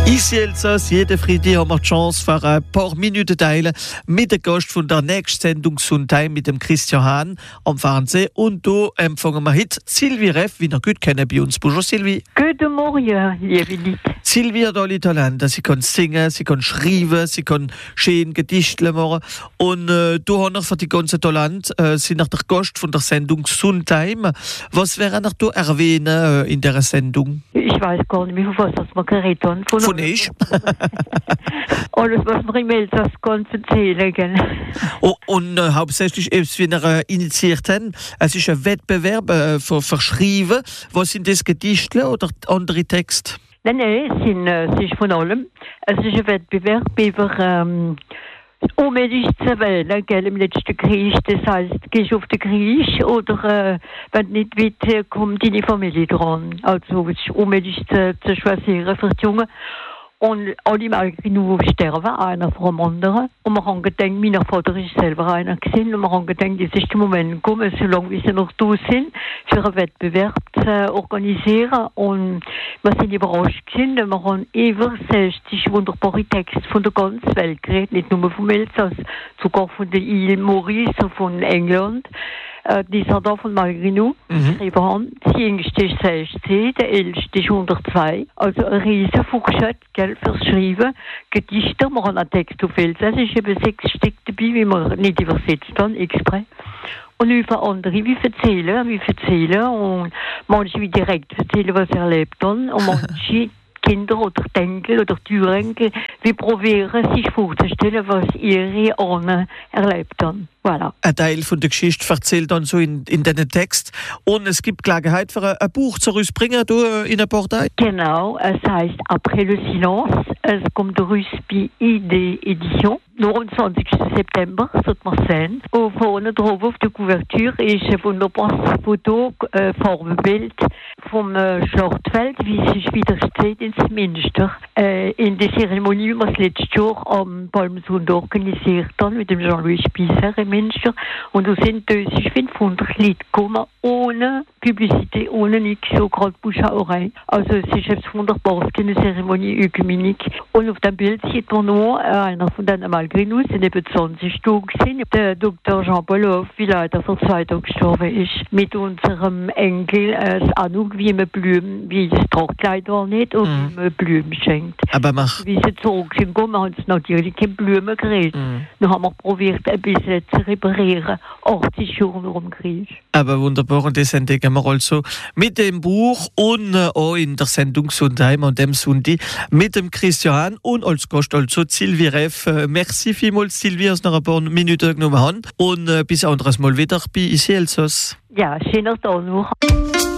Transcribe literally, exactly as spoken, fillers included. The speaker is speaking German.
Ici Elsass, jeden Freitag haben wir die Chance für ein paar Minuten teilen mit dem Gast von der nächsten Sendung Sonntag mit dem Christian Hahn am Fernsehen. Und da empfangen wir heute Sylvie Reff, wie ihr gut kennen bei uns. Bonjour Sylvie. Guten Morgen, liebe Leute. Sylvie hat alle Talente. Sie kann singen, sie kann schreiben, sie kann schön Gedichte machen. Und äh, du hast für die ganzen Talente, äh, sind nach der Gast von der Sendung Sonntime. Was wäre noch du erwähnen äh, in dieser Sendung? Ich weiß gar nicht mehr, von was wir geredet haben. Von, von ich? Alles, was wir im Elsass ganz erzählen können. Oh, und äh, hauptsächlich, etwas, wie wir äh, initiiert haben, es ist ein Wettbewerb äh, für Verschreiben. Was sind das, Gedichte oder andere Texte? Nein, nein, es, sind, äh, es ist von allem. Es ist ein Wettbewerb über ähm, unmöglich zu wählen, gell, im letzten Krieg. Das heißt, gehst du auf den Krieg oder äh, wenn du nicht willst, kommt deine Familie dran. Also es ist unmöglich zu, zu choisieren für die Jungen. Und alle Malgrinu sterben, einer vor dem anderen. Und wir haben gedacht, mein Vater ist selber einer gewesen. Und wir haben gedacht, jetzt ist der Moment gekommen, solange wir noch da sind, für einen Wettbewerb zu organisieren. Und wir sind überrascht gewesen. Wir haben über sechzig wunderbare Texte von der ganzen Welt geredet. Nicht nur vom Elsass, sogar von der Ile Maurice, von England. Äh, die sind da von Malgrinu geschrieben haben. Die jüngste ist sechzehn, der älteste ist hundertzwei. Also ein riesen Fortschritt, gell, fürs Schreiben. Gedichte, wir haben einen Text auf Elsassisch, eben sechs Stück dabei, wie wir nicht übersetzt haben, exprès. Und über andere, wie erzählen, wie erzählen, und manche wie direkt erzählen, was sie erlebt haben, und manche Kinder oder Enkel oder Türenkel, wie probieren sich vorzustellen, was ihre Ahnen erlebt haben. Voilà. Ein Teil von der Geschichte erzählt dann so in, in diesen Text. Und es gibt Gelegenheit für ein, ein Buch zu rausbringen, du, in einer Partei. Genau, es heißt Après le silence. Es kommt raus bei I D Edition. neunundzwanzigsten September, sollte man sehen. Und vorne drauf auf der Kuvertür ist ein wunderbares Foto, äh, Farbenbild vom äh, Schlachtfeld, wie es sich wieder steht ins Münster. Äh, in der Zeremonie, wie wir es letztes Jahr am Palmsonntag organisiert haben, mit dem Jean-Louis Spießer im Münster. Und da sind fünfhundert Leute gekommen, ohne Publicité, ohne nichts, so gerade Bouche à Oreille. Also es ist etwas Wunderbares, eine Zeremonie ökumenique. Und auf dem Bild sieht man noch äh, einer von den Malgrinu, sind eben zwanzig Tage gewesen. Der Doktor Jean-Paul Hoff, wie leider vor zwei Tagen gestorben ist, mit unserem Enkel äh, das Anug, wie man Blumen, wie das Tragkleid war nicht, und mhm. wie man Blumen schenkt. Aber mach. Wie sie zurück sind gekommen, haben sie natürlich keine Blumen gekriegt. Mhm. Dann haben wir probiert, ein bisschen zu reparieren, achtzig Jahre nach dem Krieg. Aber wunderbar, und das entdecken wir also mit dem Buch und äh, auch in der Sendung Sonntag und dem Sonntag mit dem Christian Hahn und als Gast also Sylvie Reff. Äh, merci vielmals, Sylvie, aus noch ein paar Minuten genommen haben. Und äh, bis anderes Mal wieder bei Ici Elsass. Ja, schöner Tag noch.